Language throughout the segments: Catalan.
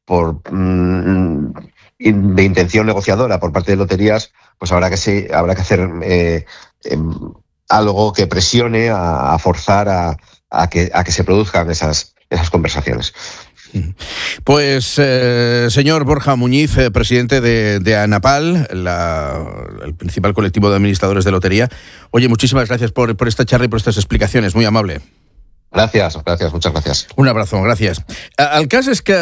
de intención negociadora por parte de Loterías, pues habrá que hacer algo que presione a forzar a que se produzcan esas conversaciones. Pues, señor Borja Muñiz, presidente de ANAPAL, el principal colectivo de administradores de lotería. Oye, muchísimas gracias por esta charla y por estas explicaciones, muy amable. Gracias, muchas gracias. Un abrazo, gràcies. El cas és que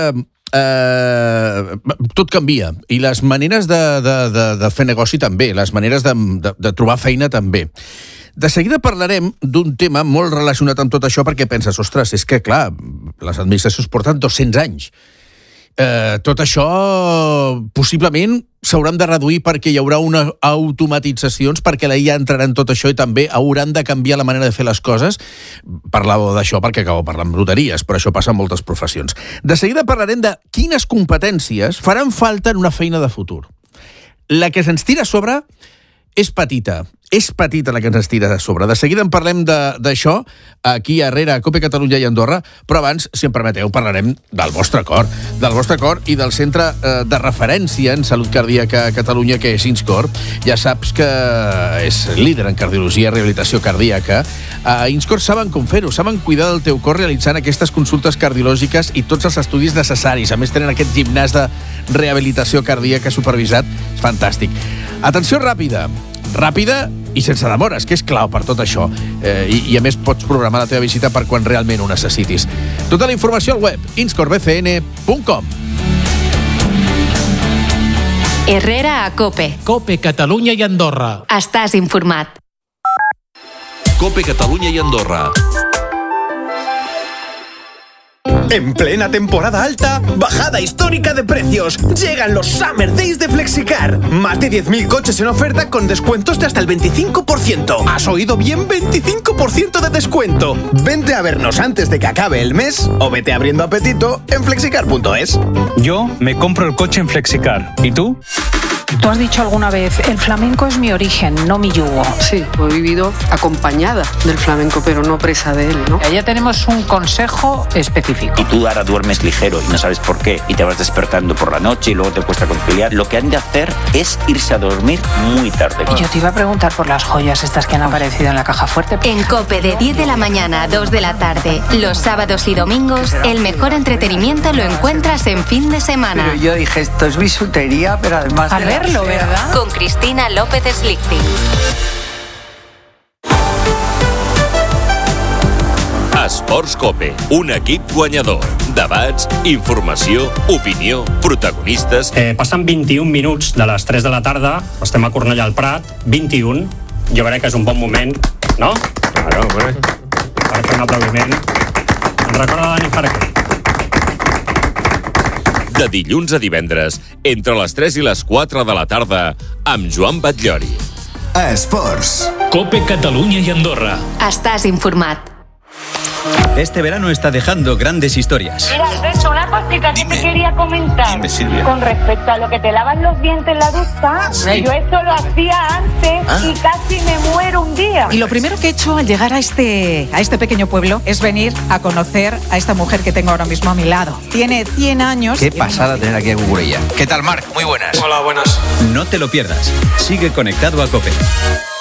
tot canvia i les maneres de fer negoci també, les maneres de trobar feina també. De seguida parlarem d'un tema molt relacionat amb tot això perquè penses, ostres, és que clar, les administracions porten 200 anys. Tot això possiblement s'hauran de reduir perquè hi haurà unes automatitzacions, perquè la IA entrarà en tot això i també hauran de canviar la manera de fer les coses. Parlàveu d'això perquè acabo parlant amb loteries, però això passa en moltes professions. De seguida parlarem de quines competències faran falta en una feina de futur. La que se'ns tira a sobre és petita la que ens tira a sobre. De seguida en parlem d'això aquí a Herrera, a COPE Catalunya i Andorra, però abans, si em permeteu, parlarem del vostre cor i del centre de referència en salut cardíaca a Catalunya, que és INSCOR. Ja saps que és líder en cardiologia i rehabilitació cardíaca. A INSCOR saben com fer-ho, saben cuidar del teu cor realitzant aquestes consultes cardiològiques i tots els estudis necessaris. A més, tenen aquest gimnàs de rehabilitació cardíaca supervisat. És fantàstic. Atenció ràpida i sense demores, que és clau per tot això. I a més pots programar la teva visita per quan realment ho necessitis. Tota la informació al web inscorbcn.com. Herrera a COPE. COPE Catalunya i Andorra. Estàs informat. COPE Catalunya i Andorra. En plena temporada alta, bajada histórica de precios. Llegan los Summer Days de Flexicar. Más de 10.000 coches en oferta con descuentos de hasta el 25%. ¿Has oído bien? 25% de descuento. Vente a vernos antes de que acabe el mes o vete abriendo apetito en flexicar.es. Yo me compro el coche en Flexicar. ¿Y tú? Tú has dicho alguna vez, el flamenco es mi origen, no mi yugo. Sí, he vivido acompañada del flamenco, pero no presa de él, ¿no? Allá tenemos un consejo específico. Y tú ahora duermes ligero y no sabes por qué, y te vas despertando por la noche y luego te cuesta conciliar. Lo que han de hacer es irse a dormir muy tarde. Y yo te iba a preguntar por las joyas estas que han aparecido en la caja fuerte. En COPE, de 10 de la mañana a 2 de la tarde, los sábados y domingos, el mejor entretenimiento lo encuentras en fin de semana. Pero yo dije, esto es bisutería, pero además... Al verlo, ¿verdad? Con Cristina López Slichting. Esports COPE, un equip guanyador. Debats, informació, opinió, protagonistes... Passen 21 minuts de les 3 de la tarda, estem a Cornellà al Prat, 21. Jo crec que és un bon moment, no? Claro, pues. Per fer un aplaudiment. Ens recorda Dani Farquer. De dilluns a divendres, entre les 3 i les 4 de la tarda, amb Joan Batllori. Esports. COPE Catalunya i Andorra. Estàs informat. Este verano está dejando grandes historias. Mira, Alberto, una cosita que te quería comentar. Dime, Silvia. Con respecto a lo que te lavan los dientes en la ducha, Sí. yo esto lo hacía antes y casi me muero un día. Y lo primero que he hecho al llegar a este pequeño pueblo es venir a conocer a esta mujer que tengo ahora mismo a mi lado. Tiene 100 años. Qué pasada tener aquí a Gugurella. ¿Qué tal, Marc? Muy buenas. Hola, buenas. No te lo pierdas. Sigue conectado a COPE.